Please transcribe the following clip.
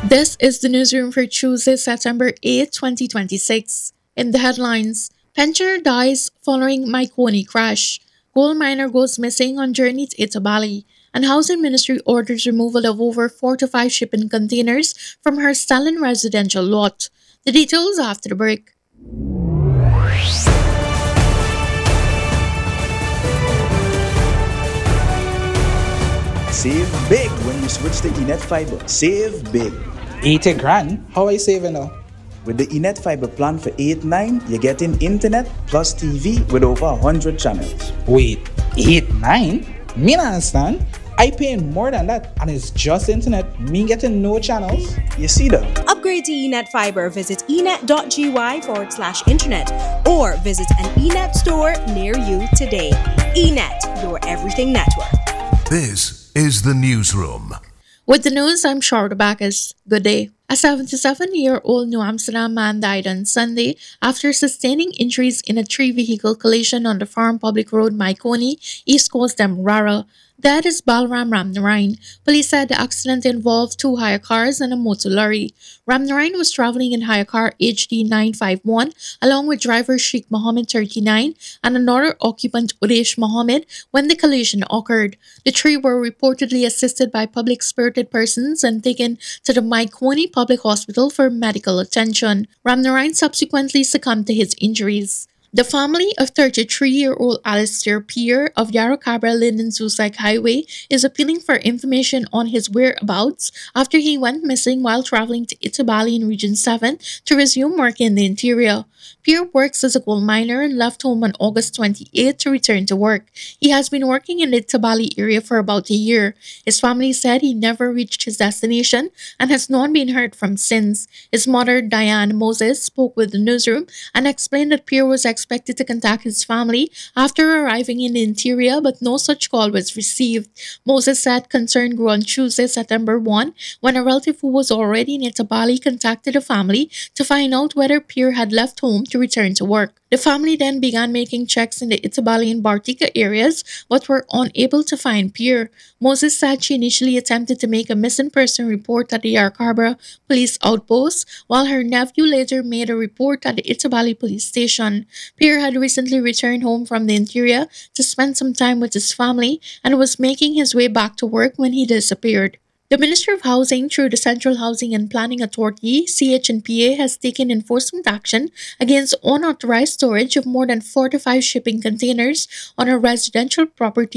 This is the newsroom for Tuesday, September 8, 2026. In the headlines, pensioner dies following Maiconi crash. Gold miner goes missing on journey to Itabali. And Housing Ministry orders removal of over 4 to 5 shipping containers from her Stalin residential lot. The details after the break. Save big when you switch to Enet Fiber. Save big. 80 grand? How I saving now? With the Enet Fiber plan for 8-9, you're getting internet plus TV with over 100 channels. Wait, 8, 9? Me not understand. I paying more than that and it's just internet. Me getting no channels. You see that? Upgrade to Enet Fiber. Visit enet.gy/internet or visit an Enet store near you today. Enet, your everything network. This is the newsroom. With the news, I'm Charlotte Bacchus. Good day. A 77-year-old New Amsterdam man died on Sunday after sustaining injuries in a three-vehicle collision on the Farm Public Road, Maiconi, East Coast, Demerara. That is Balram Ramnarain. Police said the accident involved two hire cars and a motor lorry. Ramnarain was traveling in hire car HD 951 along with driver Sheikh Mohammed 39 and another occupant Udesh Mohammed when the collision occurred. The three were reportedly assisted by public spirited persons and taken to the Maiconi Public Hospital for medical attention. Ramnarain subsequently succumbed to his injuries. The family of 33-year-old Alistair Peer of Yarra Cabra Linden Sussex Highway is appealing for information on his whereabouts after he went missing while traveling to Itabali in Region 7 to resume work in the interior. Peer works as a coal miner and left home on August 28 to return to work. He has been working in the Itabali area for about a year. His family said he never reached his destination and has not been heard from since. His mother, Diane Moses, spoke with the newsroom and explained that Peer was expected to contact his family after arriving in the interior, but no such call was received. Moses said concern grew on Tuesday, September 1, when a relative who was already in Itabali contacted the family to find out whether Peer had left home to return to work. The family then began making checks in the Itabali and Bartica areas but were unable to find Peer. Moses said she initially attempted to make a missing person report at the Yarra police outpost, while her nephew later made a report at the Itabali police station. Peer had recently returned home from the interior to spend some time with his family and was making his way back to work when he disappeared. The Ministry of Housing, through the Central Housing and Planning Authority, CHNPA, has taken enforcement action against unauthorized storage of more than 45 shipping containers on a residential property